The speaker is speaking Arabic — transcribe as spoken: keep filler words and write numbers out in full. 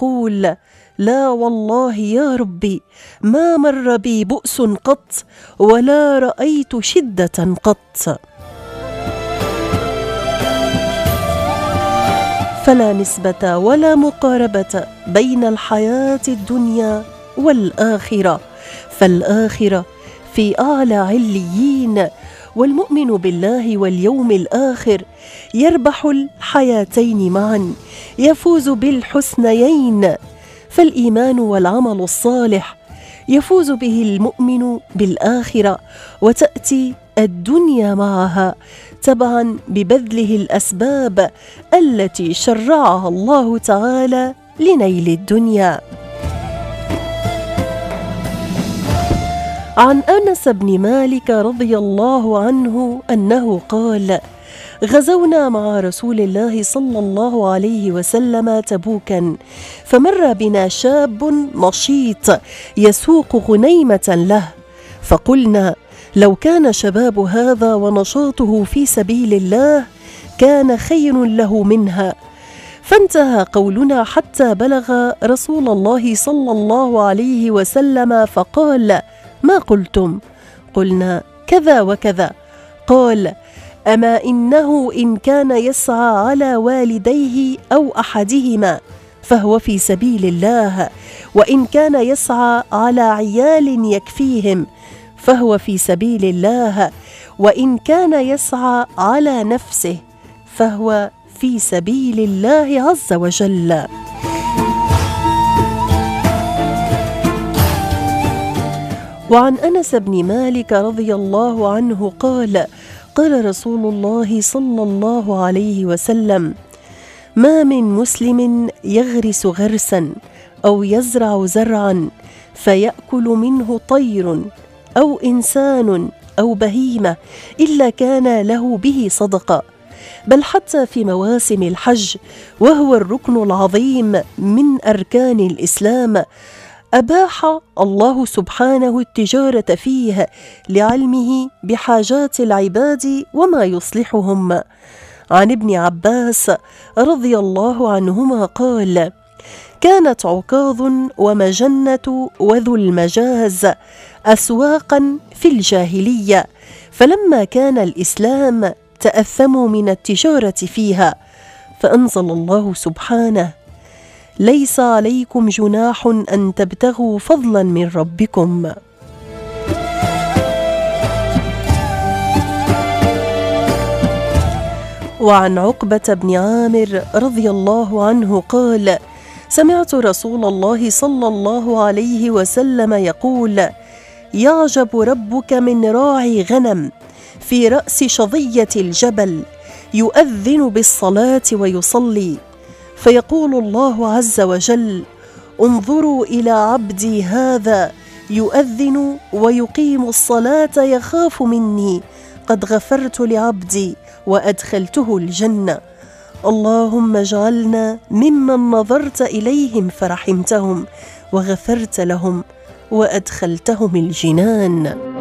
يقول: لا والله يا ربي، ما مر بي بؤس قط ولا رأيت شدة قط. فلا نسبة ولا مقاربة بين الحياة الدنيا والآخرة، فالآخرة في أعلى عليين، والمؤمن بالله واليوم الآخر يربح الحياتين معا، يفوز بالحسنيين. فالإيمان والعمل الصالح يفوز به المؤمن بالآخرة، وتأتي الدنيا معها تبعا ببذله الأسباب التي شرعها الله تعالى لنيل الدنيا. عن أنس بن مالك رضي الله عنه أنه قال: غزونا مع رسول الله صلى الله عليه وسلم تبوكا، فمر بنا شاب نشيط يسوق غنيمة له، فقلنا: لو كان شباب هذا ونشاطه في سبيل الله كان خير له منها. فانتهى قولنا حتى بلغ رسول الله صلى الله عليه وسلم، فقال: ما قلتم؟ قلنا: كذا وكذا. قال: أما إنه إن كان يسعى على والديه أو أحدهما فهو في سبيل الله، وإن كان يسعى على عيال يكفيهم فهو في سبيل الله، وإن كان يسعى على نفسه فهو في سبيل الله عز وجل. وعن أنس بن مالك رضي الله عنه قال: قال رسول الله صلى الله عليه وسلم: ما من مسلم يغرس غرسا أو يزرع زرعا فيأكل منه طير أو إنسان أو بهيمة إلا كان له به صدقة، بل حتى في مواسم الحج وهو الركن العظيم من أركان الإسلام أباح الله سبحانه التجارة فيه لعلمه بحاجات العباد وما يصلحهم. عن ابن عباس رضي الله عنهما قال: كانت عكاظ ومجنة وذو المجاز أسواقا في الجاهلية، فلما كان الإسلام تأثموا من التجارة فيها، فأنزل الله سبحانه: ليس عليكم جناح أن تبتغوا فضلا من ربكم. وعن عقبة بن عامر رضي الله عنه قال: سمعت رسول الله صلى الله عليه وسلم يقول: يعجب ربك من راعي غنم في رأس شظية الجبل يؤذن بالصلاة ويصلي، فيقول الله عز وجل: انظروا إلى عبدي هذا يؤذن ويقيم الصلاة يخاف مني، قد غفرت لعبدي وأدخلته الجنة. اللهم اجعلنا ممن نظرت إليهم فرحمتهم وغفرت لهم وأدخلتهم الجنان.